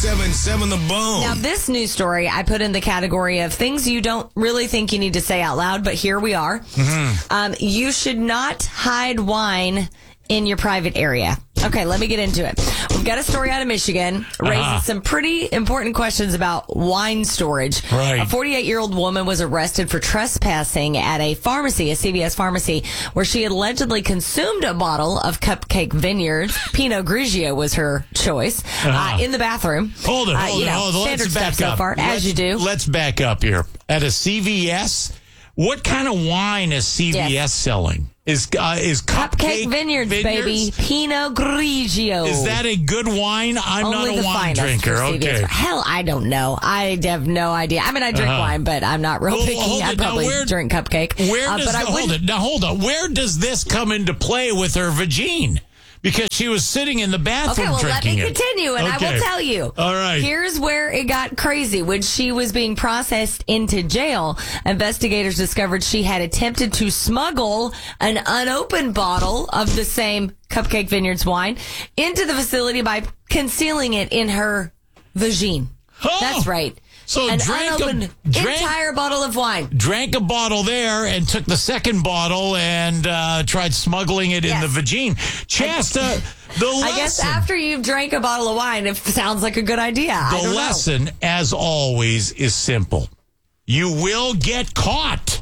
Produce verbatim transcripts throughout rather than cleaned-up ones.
seven seven The Bone. Now, this news story I put in the category of things you don't really think you need to say out loud, but here we are. Mm-hmm. Um, you should not hide wine in your private area. Okay, let me get into it. We've got a story out of Michigan raises uh-huh. some pretty important questions about wine storage. Right. A forty-eight-year-old woman was arrested for trespassing at a pharmacy, a C V S pharmacy, where she allegedly consumed a bottle of Cupcake Vineyards. Pinot Grigio was her choice, uh-huh. uh, in the bathroom. Hold it, hold uh, you it, know, hold it. Standard Let's back stuff up. so far, let's, as you do. Let's back up here. At a C V S, what kind of wine is C V S yes. selling? Is uh, is Cupcake, Cupcake Vineyards, Vineyards, baby. Pinot Grigio. Is that a good wine? I'm Only not a the wine drinker. Okay. Hell, I don't know. I have no idea. I mean, I drink uh-huh. wine, but I'm not real well, picky. I probably where, drink Cupcake. Where uh, does but the, I hold it now? Hold on. Where does this come into play with her vagine? Because she was sitting in the bathroom okay, well, drinking it. let me continue, and okay. I will tell you. All right. Here's where it got crazy. When she was being processed into jail, investigators discovered she had attempted to smuggle an unopened bottle of the same Cupcake Vineyards wine into the facility by concealing it in her vagine. Oh. That's right. So An drank unopened a, drank, entire bottle of wine. Drank a bottle there and took the second bottle and uh, tried smuggling it yes. in the vagine. Chasta, I, the lesson. I guess after you've drank a bottle of wine, it sounds like a good idea. The I don't lesson, know. as always, is simple. You will get caught,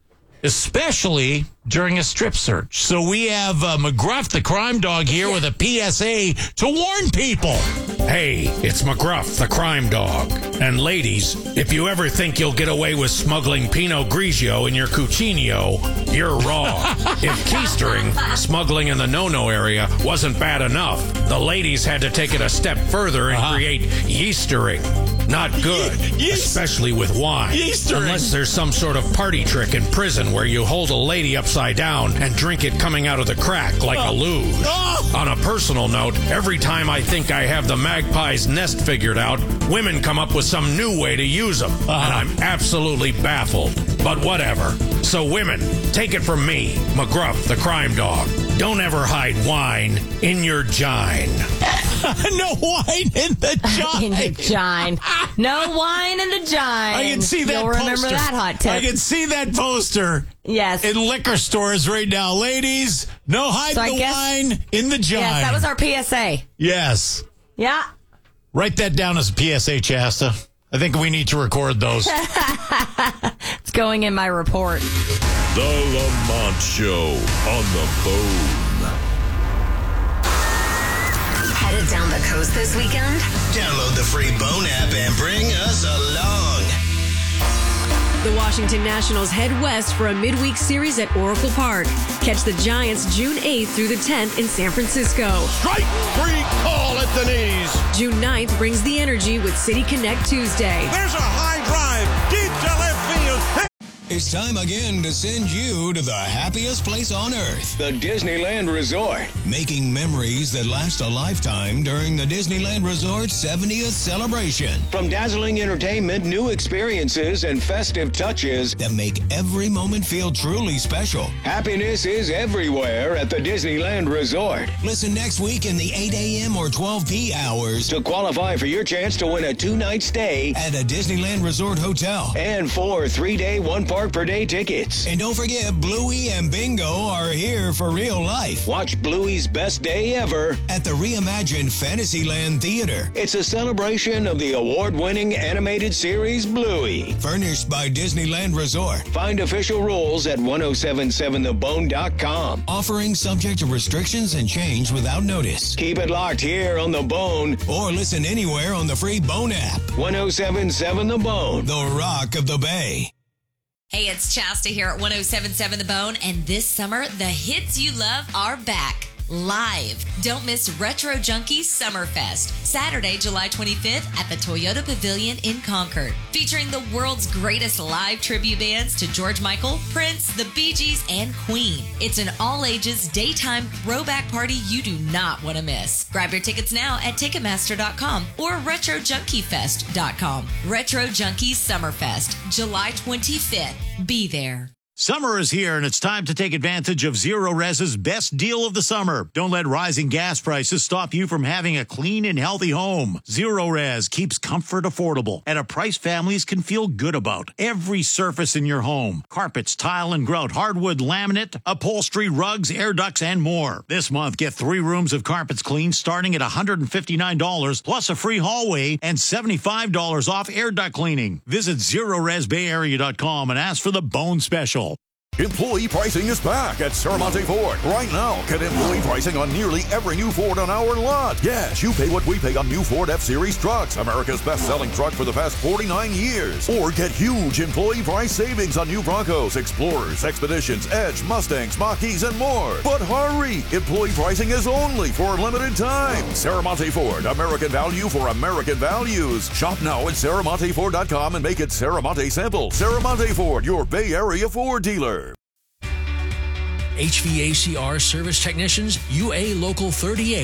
especially during a strip search. So we have uh, McGruff, the crime dog, here with a P S A to warn people. Hey, it's McGruff, the crime dog. And ladies, if you ever think you'll get away with smuggling Pinot Grigio in your Cuccinio, you're wrong. If keistering, smuggling in the no-no area, wasn't bad enough, the ladies had to take it a step further and uh-huh. create yeastering. Not good, Ye- yeast- especially with wine. Yeastering. Unless there's some sort of party trick in prison where you hold a lady upside down and drink it coming out of the crack like oh. a luge. Oh. On a personal note, every time I think I have the magpie's nest figured out, women come up with some new way to use them, uh-huh. and I'm absolutely baffled. But whatever. So women, take it from me, McGruff, the crime dog. Don't ever hide wine in your gine. No wine in the gine. In the gine. No wine in the gine. I can see that You'll poster. remember that hot tip. I can see that poster. Yes. In liquor stores right now. Ladies, no hide so the guess, wine in the gine. Yes, that was our P S A. Yes. Yeah. Write that down as a P S A, Chasta. I think we need to record those. It's going in my report. The Lamont Show on the Bone. Headed down the coast this weekend? Download the free Bone app and bring us along. The Washington Nationals head west for a midweek series at Oracle Park. Catch the Giants June eighth through the tenth in San Francisco. Strike three call at the knees. June ninth brings the energy with City Connect Tuesday. There's a high drive deep to left field. It's time again to send you to the happiest place on earth, the Disneyland Resort. Making memories that last a lifetime during the Disneyland Resort seventieth celebration. From dazzling entertainment, new experiences, and festive touches that make every moment feel truly special. Happiness is everywhere at the Disneyland Resort. Listen next week in the eight a.m. or twelve p hours to qualify for your chance to win a two-night stay at a Disneyland Resort hotel and four three-day, one-park per day tickets. And don't forget, Bluey and Bingo are here for real life. Watch Bluey's best day ever at the reimagined Fantasyland Theater. It's a celebration of the award-winning animated series Bluey. Furnished by Disneyland Resort. Find official rules at ten seventy-seven the bone dot com. Offering subject to restrictions and change without notice. Keep it locked here on The Bone. Or listen anywhere on the free Bone app. ten seventy-seven The Bone. The Rock of the Bay. Hey, it's Chasta here at ten seventy-seven The Bone, and this summer, the hits you love are back. Live. Don't miss Retro Junkies Summerfest, Saturday, July twenty-fifth at the Toyota Pavilion in Concord. Featuring the world's greatest live tribute bands to George Michael, Prince, the Bee Gees, and Queen. It's an all-ages daytime throwback party you do not want to miss. Grab your tickets now at Ticketmaster dot com or Retro Junkie Fest dot com. Retro Junkies Summerfest, July twenty-fifth. Be there. Summer is here, and it's time to take advantage of Zero Res's best deal of the summer. Don't let rising gas prices stop you from having a clean and healthy home. Zero Res keeps comfort affordable at a price families can feel good about. Every surface in your home: carpets, tile and grout, hardwood, laminate, upholstery, rugs, air ducts, and more. This month, get three rooms of carpets cleaned starting at one hundred fifty-nine dollars plus a free hallway and seventy-five dollars off air duct cleaning. Visit zero res bay area dot com and ask for the Bone Special. Employee pricing is back at Serramonte Ford. Right now, get employee pricing on nearly every new Ford on our lot. Yes, you pay what we pay on new Ford F-Series trucks, America's best-selling truck for the past forty-nine years. Or get huge employee price savings on new Broncos, Explorers, Expeditions, Edge, Mustangs, Mach-E's, and more. But hurry! Employee pricing is only for a limited time. Serramonte Ford, American value for American values. Shop now at Serramonte Ford dot com and make it Serramonte simple. Serramonte Ford, your Bay Area Ford dealer. H V A C R service technicians, U A Local thirty-eight.